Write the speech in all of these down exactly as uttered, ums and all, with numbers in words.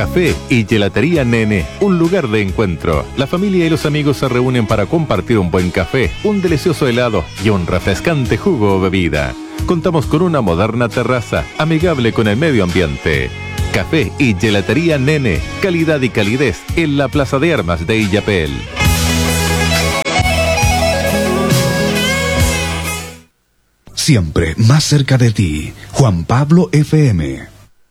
Café y Gelatería Nene, un lugar de encuentro. La familia y los amigos se reúnen para compartir un buen café, un delicioso helado y un refrescante jugo o bebida. Contamos con una moderna terraza, amigable con el medio ambiente. Café y Gelatería Nene, calidad y calidez en la Plaza de Armas de Illapel. Siempre más cerca de ti, Juan Pablo F M.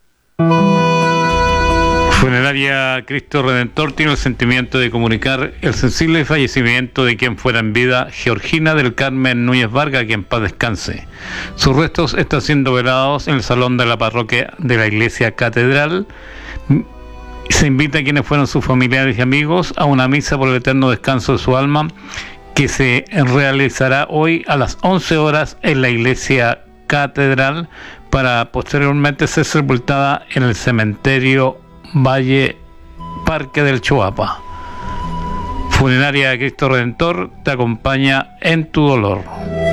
Funeraria Cristo Redentor tiene el sentimiento de comunicar el sensible fallecimiento de quien fuera en vida, Georgina del Carmen Núñez Vargas, que en paz descanse. Sus restos están siendo velados en el salón de la parroquia de la Iglesia Catedral. Se invita a quienes fueron sus familiares y amigos a una misa por el eterno descanso de su alma, que se realizará hoy a las once horas en la Iglesia Catedral, para posteriormente ser sepultada en el cementerio Valle Parque del Choapa. Funeraria Cristo Redentor te acompaña en tu dolor.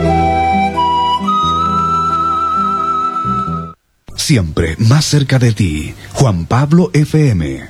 Siempre más cerca de ti, Juan Pablo F M.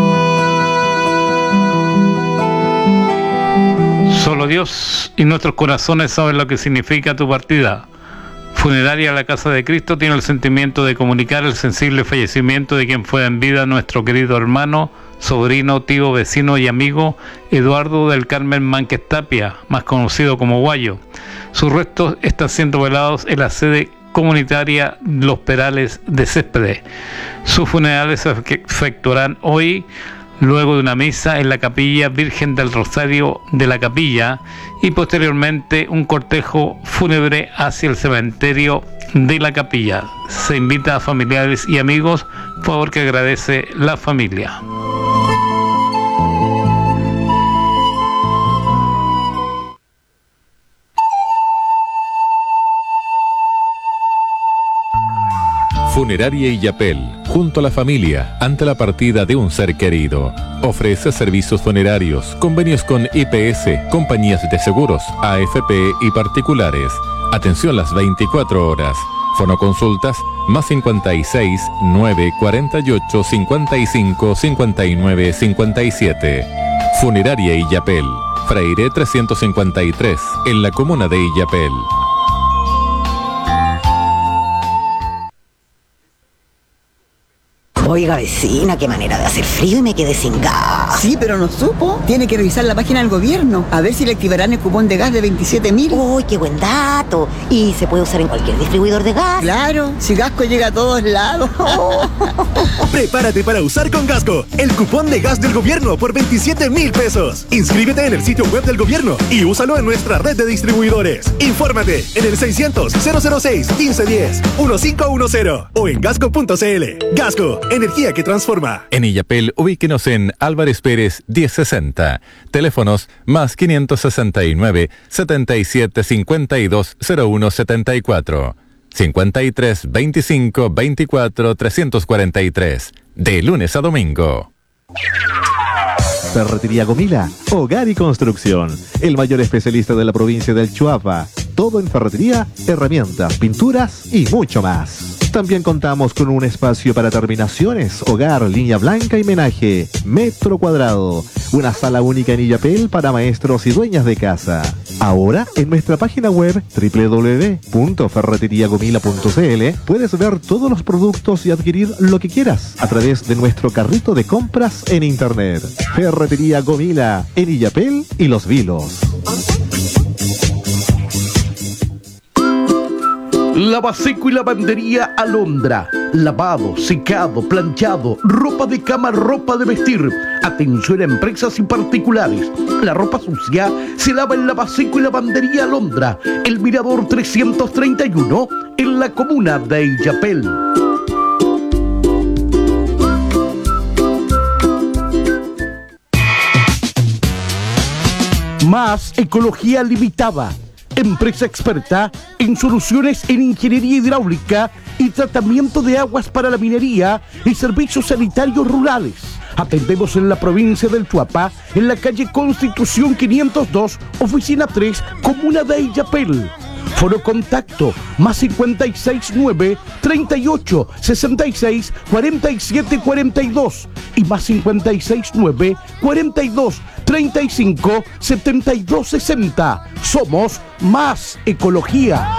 Solo Dios y nuestros corazones saben lo que significa tu partida. Funeraria La Casa de Cristo tiene el sentimiento de comunicar el sensible fallecimiento de quien fue en vida nuestro querido hermano, sobrino, tío, vecino y amigo Eduardo del Carmen Mánquez Tapia, más conocido como Guayo. Sus restos están siendo velados en la sede comunitaria Los Perales de Céspedes. Sus funerales se efectuarán hoy, luego de una misa en la Capilla Virgen del Rosario de la Capilla, y posteriormente un cortejo fúnebre hacia el cementerio de la Capilla. Se invita a familiares y amigos, favor que agradece la familia. Funeraria Illapel, junto a la familia, ante la partida de un ser querido. Ofrece servicios funerarios, convenios con I P S, compañías de seguros, A F P y particulares. Atención las veinticuatro horas. Fonoconsultas más cincuenta y seis, nueve, cuarenta y ocho, cincuenta y cinco, cincuenta y nueve, cincuenta y siete. Funeraria Illapel, Freire trescientos cincuenta y tres, en la comuna de Illapel. Oiga, vecina, qué manera de hacer frío y me quedé sin gas. Sí, pero no supo. Tiene que revisar la página del gobierno, a ver si le activarán el cupón de gas de veintisiete mil. ¡Uy, qué buen dato! ¿Y se puede usar en cualquier distribuidor de gas? Claro, si Gasco llega a todos lados. Oh. Prepárate para usar con Gasco el cupón de gas del gobierno por veintisiete mil pesos. Inscríbete en el sitio web del gobierno y úsalo en nuestra red de distribuidores. Infórmate en el seiscientos, cero cero seis, quince diez, quince diez o en gasco punto c l. Gasco, energía que transforma. En Illapel, ubíquenos en Álvarez Pérez diez sesenta. Teléfonos más quinientos sesenta y nueve, setenta y siete, cincuenta y dos, cero uno setenta y cuatro. cincuenta y tres, veinticinco, veinticuatro, trescientos cuarenta y tres. De lunes a domingo. Ferretería Gomila, hogar y construcción. El mayor especialista de la provincia del Choapa. Todo en ferretería, herramientas, pinturas y mucho más. También contamos con un espacio para terminaciones, hogar, línea blanca y menaje, metro cuadrado. Una sala única en Illapel para maestros y dueñas de casa. Ahora, en nuestra página web doble u doble u doble u punto ferretería gomila punto c l puedes ver todos los productos y adquirir lo que quieras a través de nuestro carrito de compras en internet. Ferretería Gomila, en Illapel y Los Vilos. Lavaseco y lavandería Alondra. Lavado, secado, planchado, ropa de cama, ropa de vestir. Atención a empresas y particulares. La ropa sucia se lava en Lavaseco y lavandería Alondra. El Mirador trescientos treinta y uno, en la comuna de Illapel. Más Ecología Limitada. Empresa experta en soluciones en ingeniería hidráulica y tratamiento de aguas para la minería y servicios sanitarios rurales. Atendemos en la provincia del Choapa, en la calle Constitución quinientos dos, oficina tres, comuna de Illapel. Foro contacto más cincuenta y seis nueve, treinta y ocho, sesenta y seis, cuarenta y siete, cuarenta y dos y más cincuenta y seis nueve, cuarenta y dos, treinta y cinco, setenta y dos, sesenta. Somos Más Ecología.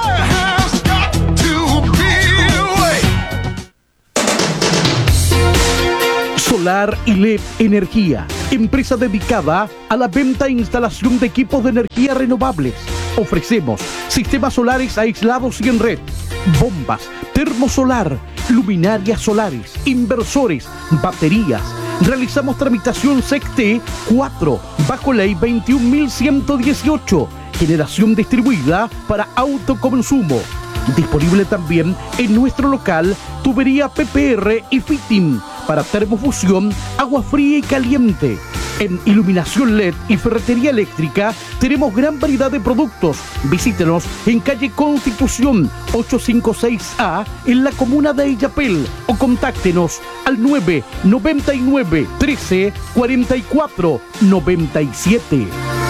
Solar y L E D Energía, empresa dedicada a la venta e instalación de equipos de energía renovables. Ofrecemos sistemas solares aislados y en red, bombas, termosolar, luminarias solares, inversores, baterías. Realizamos tramitación S E C T cuatro bajo ley veintiún mil ciento dieciocho, generación distribuida para autoconsumo. Disponible también en nuestro local tubería P P R y fitting para termofusión, agua fría y caliente. En iluminación L E D y ferretería eléctrica tenemos gran variedad de productos. Visítenos en calle Constitución ochocientos cincuenta y seis A en la comuna de Illapel o contáctenos al nueve noventa y nueve, trece, cuarenta y cuatro, noventa y siete.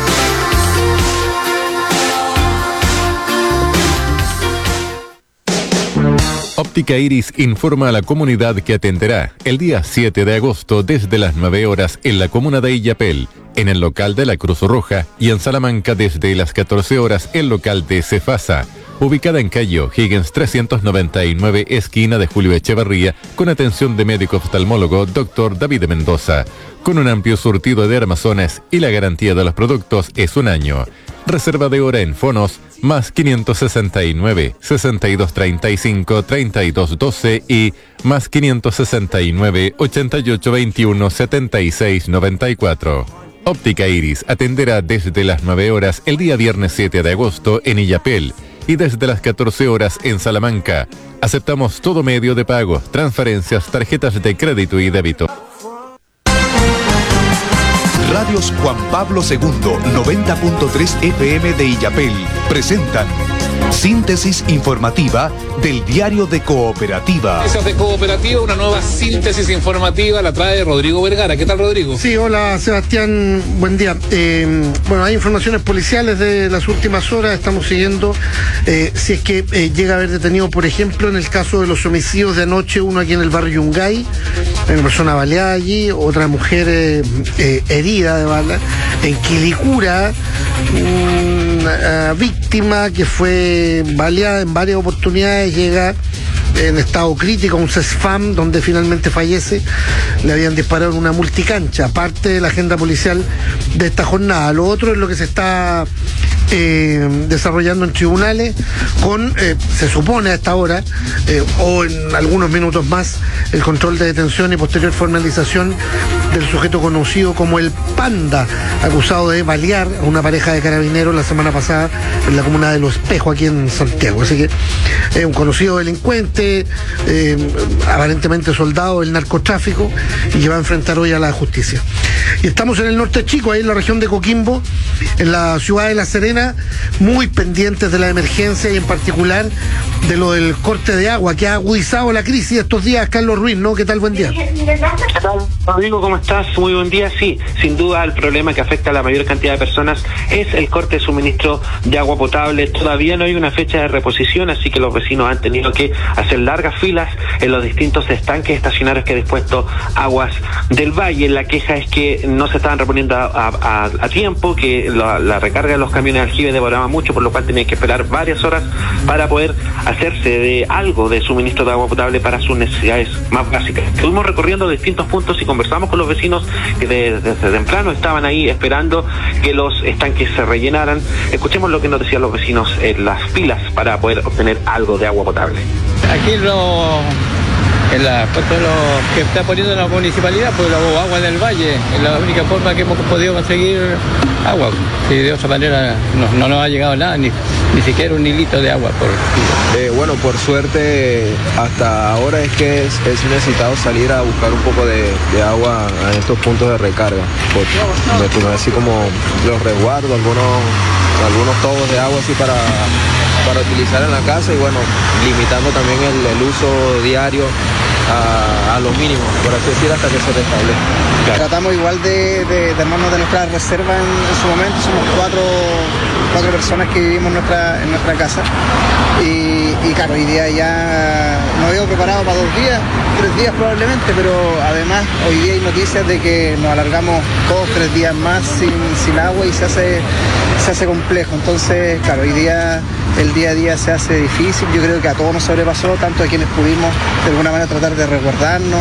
Óptica Iris informa a la comunidad que atenderá el día siete de agosto desde las nueve horas en la comuna de Illapel, en el local de la Cruz Roja, y en Salamanca desde las catorce horas el local de Cefasa, ubicada en calle Higgins trescientos noventa y nueve, esquina de Julio Echevarría, con atención de médico oftalmólogo doctor David Mendoza, con un amplio surtido de armazones y la garantía de los productos es un año. Reserva de hora en fonos más quinientos sesenta y nueve, sesenta y dos treinta y cinco, treinta y dos doce y más quinientos sesenta y nueve, ochenta y ocho veintiuno, setenta y seis noventa y cuatro. Óptica Iris atenderá desde las nueve horas el día viernes siete de agosto en Illapel y desde las catorce horas en Salamanca. Aceptamos todo medio de pago, transferencias, tarjetas de crédito y débito. Radios Juan Pablo segundo, noventa punto tres F M de Illapel presentan síntesis informativa del Diario de Cooperativa. Noticias de Cooperativa, una nueva síntesis informativa la trae Rodrigo Vergara. ¿Qué tal, Rodrigo? Sí, hola Sebastián, buen día. Eh, bueno, hay informaciones policiales de las últimas horas, estamos siguiendo eh, si es que eh, llega a haber detenido, por ejemplo, en el caso de los homicidios de anoche, uno aquí en el barrio Yungay, una persona baleada allí, otra mujer eh, eh, herida de bala, en Quilicura, una uh, víctima que fue baleada en varias oportunidades, llega en estado crítico a un CESFAM donde finalmente fallece. Le habían disparado en una multicancha, aparte de la agenda policial de esta jornada. Lo otro es lo que se está eh, desarrollando en tribunales con, eh, se supone a esta hora eh, o en algunos minutos más, el control de detención y posterior formalización del sujeto conocido como el Panda, acusado de balear a una pareja de carabineros la semana pasada en la comuna de Los Espejos, aquí en Santiago. Así que es eh, un conocido delincuente, eh, aparentemente soldado del narcotráfico, y que va a enfrentar hoy a la justicia. Y estamos en el norte chico, ahí en la región de Coquimbo, en la ciudad de La Serena, muy pendientes de la emergencia y en particular de lo del corte de agua que ha agudizado la crisis estos días. Carlos Ruiz, ¿no? ¿Qué tal? Buen día. ¿Qué tal, Rodrigo? ¿Cómo estás? Muy buen día. Sí, sin duda el problema que afecta a la mayor cantidad de personas es el corte de suministro de agua potable. Todavía no hay una fecha de reposición, así que los vecinos han tenido que hacer largas filas en los distintos estanques estacionarios que ha dispuesto Aguas del Valle. La queja es que no se estaban reponiendo a, a, a tiempo, que la, la recarga de los camiones de aljibe demoraba mucho, por lo cual tenían que esperar varias horas para poder hacerse de algo de suministro de agua potable para sus necesidades más básicas. Estuvimos recorriendo distintos puntos y conversamos con los vecinos que desde de, de temprano estaban ahí esperando que los estanques se rellenaran. Escuchemos lo que nos decían los vecinos en las filas para poder obtener algo de agua potable. Aquí lo, en la puesto de lo que está poniendo la municipalidad, pues la agua del valle, es la única forma que hemos podido conseguir agua. Y de otra manera no, no nos ha llegado nada, ni, ni siquiera un hilito de agua. Por... Eh, bueno, por suerte hasta ahora es que es, es necesitado salir a buscar un poco de, de agua en estos puntos de recarga, porque no así como los resguardos, algunos, algunos tobos de agua así para, para utilizar en la casa, y bueno, limitando también el, el uso diario a, a lo mínimo, por así decir, hasta que se restablezca. Claro. Tratamos igual de, de, de armarnos de nuestra reserva en, en su momento. Somos cuatro, cuatro personas que vivimos en nuestra, en nuestra casa. Y, y claro, hoy día ya nos habíamos preparado para dos días, tres días probablemente, pero además hoy día hay noticias de que nos alargamos dos, tres días más sin, sin agua y se hace, se hace complejo. Entonces, claro, hoy día el día a día se hace difícil. Yo creo que a todos nos sobrepasó, tanto a quienes pudimos de alguna manera tratar de resguardarnos.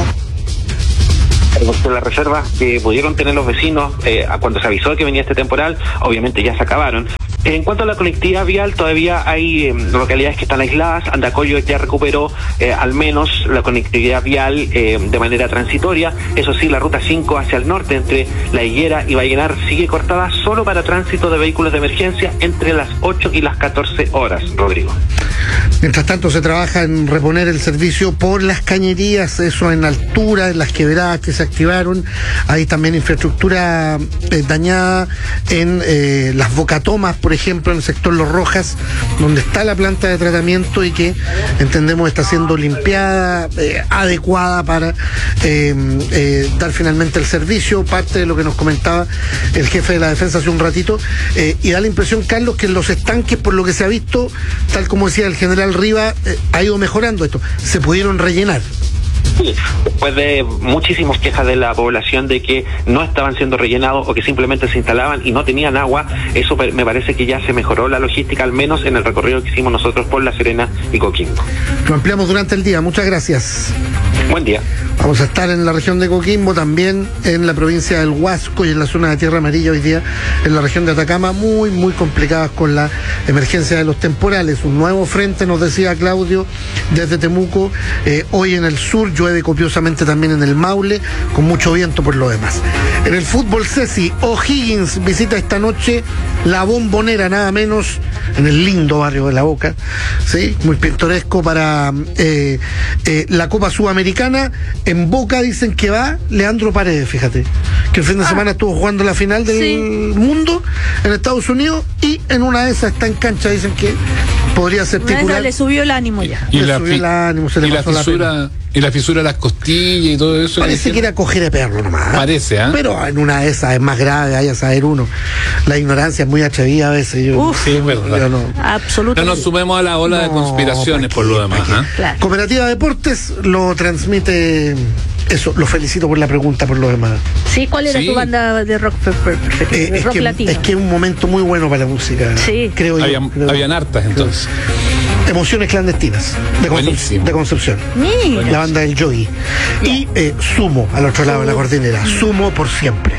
De las reservas que pudieron tener los vecinos eh, cuando se avisó que venía este temporal, obviamente ya se acabaron. En cuanto a la conectividad vial, todavía hay eh, localidades que están aisladas. Andacollo ya recuperó eh, al menos la conectividad vial eh, de manera transitoria. Eso sí, la ruta cinco hacia el norte, entre La Higuera y Vallenar, sigue cortada solo para tránsito de vehículos de emergencia entre las ocho y las catorce horas, Rodrigo. Mientras tanto, se trabaja en reponer el servicio por las cañerías, eso en altura, en las quebradas que se activaron. Hay también infraestructura eh, dañada en eh, las bocatomas, por ejemplo, en el sector Los Rojas, donde está la planta de tratamiento y que entendemos está siendo limpiada, eh, adecuada para eh, eh, dar finalmente el servicio, parte de lo que nos comentaba el jefe de la defensa hace un ratito, eh, y da la impresión, Carlos, que en los estanques, por lo que se ha visto, tal como decía el general Riva, eh, ha ido mejorando esto, se pudieron rellenar. Sí, después de muchísimas quejas de la población de que no estaban siendo rellenados o que simplemente se instalaban y no tenían agua, eso me parece que ya se mejoró la logística, al menos en el recorrido que hicimos nosotros por La Serena y Coquimbo. Lo ampliamos durante el día, muchas gracias. Buen día. Vamos a estar en la región de Coquimbo, también en la provincia del Huasco y en la zona de Tierra Amarilla hoy día, en la región de Atacama, muy, muy complicadas con la emergencia de los temporales. Un nuevo frente, nos decía Claudio, desde Temuco, eh, hoy en el sur, llueve copiosamente también en el Maule, con mucho viento por lo demás. En el fútbol, Ceci, O'Higgins visita esta noche la Bombonera, nada menos, en el lindo barrio de La Boca, ¿sí? Muy pintoresco para eh, eh, la Copa Sudamericana. En Boca dicen que va Leandro Paredes, fíjate, que el fin de ah. semana estuvo jugando la final del sí. mundo en Estados Unidos y en una de esas está en cancha, dicen que podría ser una titular. Le subió el ánimo ya. Y le la subió el ánimo, se le pasó la pena. Y la fisura de las costillas y todo eso. Parece que era coger de perro nomás. Parece, ¿ah? ¿eh? Pero en una de esas es más grave, vaya a saber uno. La ignorancia es muy atrevida a veces. Yo, Uf, sí, es verdad. No, absolutamente. No nos sumemos a la ola no, de conspiraciones por lo demás. ¿eh? Claro. Cooperativa Deportes lo transmite. Eso, lo felicito por la pregunta, por lo demás. Sí, ¿cuál era sí. tu banda de rock, perfecto, eh, de rock que, latino? Es que es un momento muy bueno para la música. Sí. Creo Había, yo. Creo, habían hartas entonces. Emociones clandestinas de, Concep- de Concepción. Mira. La banda del Yogi. Y eh, Sumo, al otro lado de la cordillera. Sumo por siempre.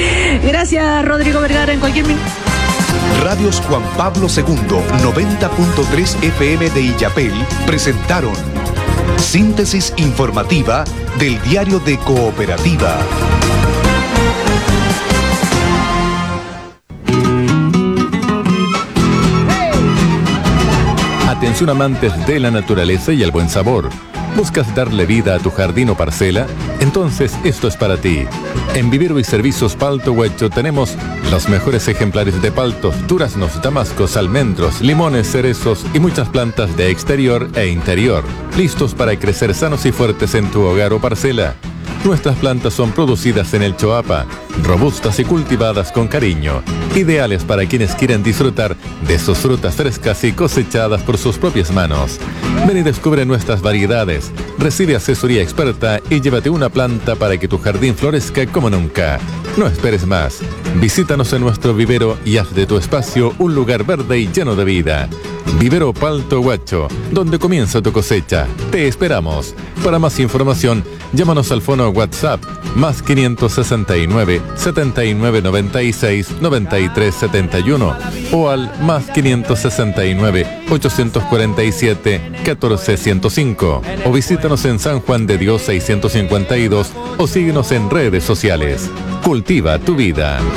Gracias, Rodrigo Vergara, en cualquier minuto. Radios Juan Pablo segundo, noventa punto tres F M de Illapel, presentaron Síntesis informativa del Diario de Cooperativa. Atención amantes de la naturaleza y el buen sabor. ¿Buscas darle vida a tu jardín o parcela? Entonces esto es para ti. En Vivero y Servicios Palto Huecho tenemos los mejores ejemplares de paltos, duraznos, damascos, almendros, limones, cerezos y muchas plantas de exterior e interior, listos para crecer sanos y fuertes en tu hogar o parcela. Nuestras plantas son producidas en el Choapa, robustas y cultivadas con cariño, ideales para quienes quieren disfrutar de sus frutas frescas y cosechadas por sus propias manos. Ven y descubre nuestras variedades, recibe asesoría experta y llévate una planta para que tu jardín florezca como nunca. No esperes más. Visítanos en nuestro vivero y haz de tu espacio un lugar verde y lleno de vida. Vivero Palto Huacho, donde comienza tu cosecha. Te esperamos. Para más información, llámanos al fono WhatsApp más quinientos sesenta y nueve, setenta y nueve noventa y seis, noventa y tres setenta y uno o al más quinientos sesenta y nueve, ochocientos cuarenta y siete, catorce ciento cinco o visítanos en San Juan de Dios seiscientos cincuenta y dos o síguenos en redes sociales. Cultiva tu vida.